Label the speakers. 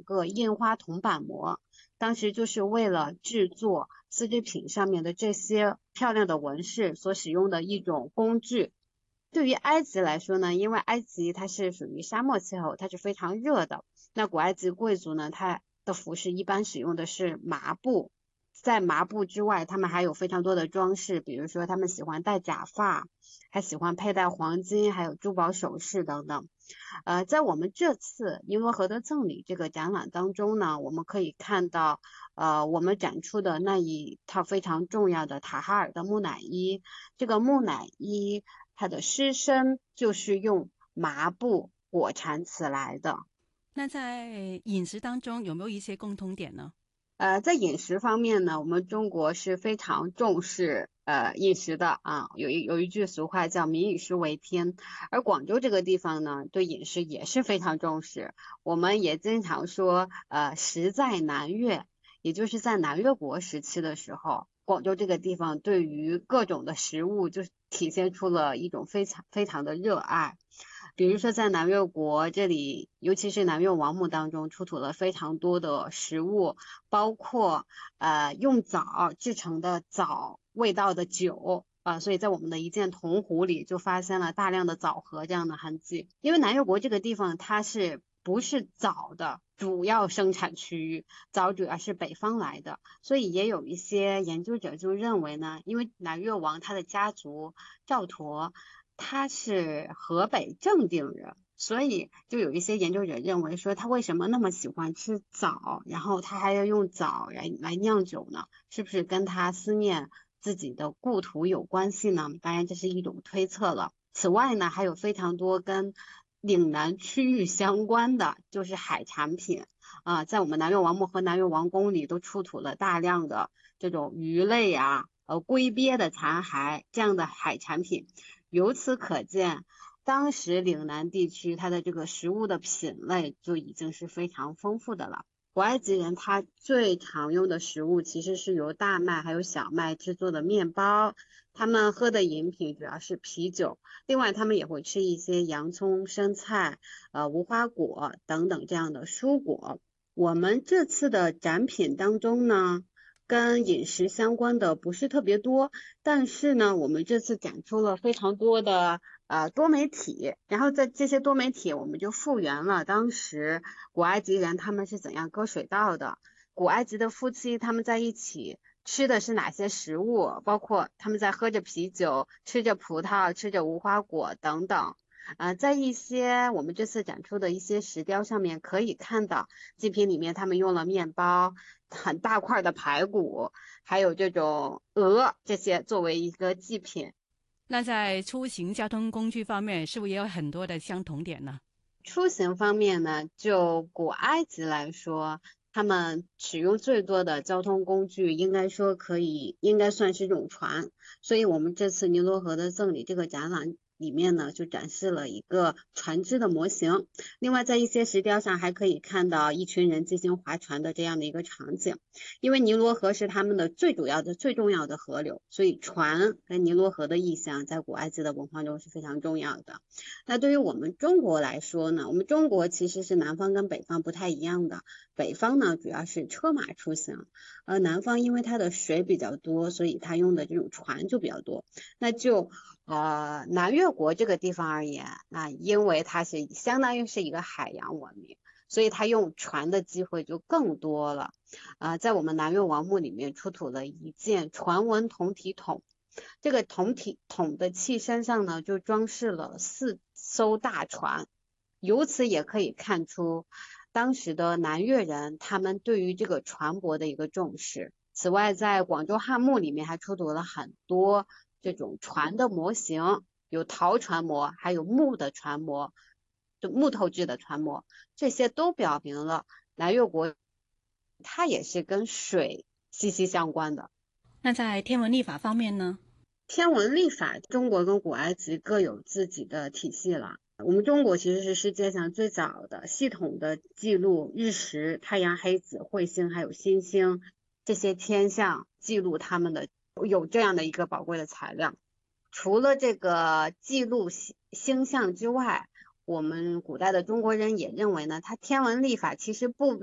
Speaker 1: 个印花铜板模，当时就是为了制作丝织品上面的这些漂亮的纹饰所使用的一种工具。对于埃及来说呢，因为埃及它是属于沙漠气候，它是非常热的。那古埃及贵族呢，他的服饰一般使用的是麻布，在麻布之外，他们还有非常多的装饰，比如说他们喜欢戴假发，还喜欢佩戴黄金，还有珠宝首饰等等。在我们这次尼罗河的赠礼这个展览当中呢，我们可以看到，我们展出的那一套非常重要的塔哈尔的木乃伊。这个木乃伊它的尸身就是用麻布裹缠起来的。
Speaker 2: 那在饮食当中有没有一些共通点呢？
Speaker 1: 在饮食方面呢，我们中国是非常重视饮食的啊，有一句俗话叫民以食为天，而广州这个地方呢，对饮食也是非常重视。我们也经常说食在南越，也就是在南越国时期的时候，广州这个地方对于各种的食物就体现出了一种非常非常的热爱。比如说在南越国这里，尤其是南越王墓当中出土了非常多的食物，包括用枣制成的枣味道的酒所以在我们的一件铜壶里就发现了大量的枣核这样的痕迹。因为南越国这个地方它是不是枣的主要生产区域，枣主要是北方来的，所以也有一些研究者就认为呢，因为南越王他的家族赵佗他是河北正定人，所以就有一些研究者认为说他为什么那么喜欢吃枣，然后他还要用枣来酿酒呢？是不是跟他思念自己的故土有关系呢？当然这是一种推测了。此外呢，还有非常多跟岭南区域相关的，就是海产品在我们南越王墓和南越王宫里都出土了大量的这种鱼类龟鳖的残骸这样的海产品。由此可见，当时岭南地区它的这个食物的品类就已经是非常丰富的了。古埃及人他最常用的食物其实是由大麦还有小麦制作的面包，他们喝的饮品主要是啤酒，另外他们也会吃一些洋葱、生菜、无花果等等这样的蔬果。我们这次的展品当中呢，跟饮食相关的不是特别多，但是呢，我们这次展出了非常多的多媒体，然后在这些多媒体，我们就复原了当时古埃及人他们是怎样割水稻的，古埃及的夫妻他们在一起吃的是哪些食物，包括他们在喝着啤酒、吃着葡萄、吃着无花果等等。在一些我们这次展出的一些石雕上面可以看到，祭品里面他们用了面包、很大块的排骨，还有这种鹅这些作为一个祭品。
Speaker 2: 那在出行交通工具方面，是不是也有很多的相同点呢？
Speaker 1: 出行方面呢，就古埃及来说，他们使用最多的交通工具，应该算是这种船。所以我们这次尼罗河的赠礼这个展览里面呢，就展示了一个船只的模型。另外，在一些石雕上还可以看到一群人进行划船的这样的一个场景。因为尼罗河是他们的最主要的、最重要的河流，所以船跟尼罗河的意象在古埃及的文化中是非常重要的。那对于我们中国来说呢，我们中国其实是南方跟北方不太一样的，北方呢主要是车马出行，而南方因为它的水比较多，所以它用的这种船就比较多。那就南越国这个地方而言，因为它是相当于是一个海洋文明，所以它用船的机会就更多了。在我们南越王墓里面出土了一件传闻铜体筒，这个铜体筒的器身上呢，就装饰了4艘大船，由此也可以看出当时的南越人他们对于这个船舶的一个重视。此外，在广州汉墓里面还出土了很多这种船的模型，有陶船模，还有木的船模，就木头制的船模，这些都表明了南越国它也是跟水息息相关的。
Speaker 2: 那在天文历法方面呢？
Speaker 1: 天文历法，中国跟古埃及各有自己的体系了。我们中国其实是世界上最早的系统的记录日食、太阳、黑子、彗星还有星星这些天象，记录它们的有这样的一个宝贵的材料。除了这个记录星象之外，我们古代的中国人也认为呢，它天文历法其实不